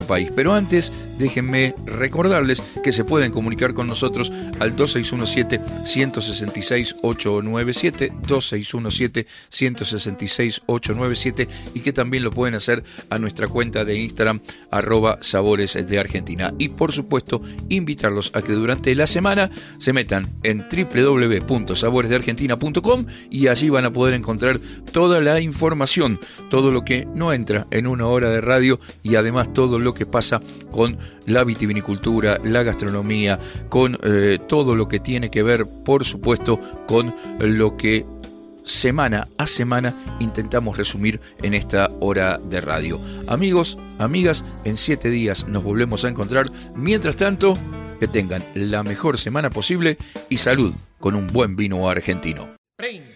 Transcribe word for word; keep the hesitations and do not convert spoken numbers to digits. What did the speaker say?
país. Pero antes, déjenme recordarles que se pueden comunicar con nosotros al dos seis uno siete, uno seis seis, ocho nueve siete, dos seis uno siete, uno seis seis, ocho nueve siete, y que también lo pueden hacer a nuestra cuenta de Instagram, arroba Sabores de Argentina. Y por supuesto, invitarlos a que durante la semana se metan en doble u doble u doble u punto sabores de argentina punto com y allí van a poder encontrar toda la información, todo lo que no entra en una hora de radio y además todo lo que pasa con la vitivinicultura, la gastronomía, con eh, todo lo que tiene que ver, por supuesto, con lo que semana a semana intentamos resumir en esta hora de radio. Amigos, amigas, en siete días nos volvemos a encontrar. Mientras tanto, que tengan la mejor semana posible y salud con un buen vino argentino.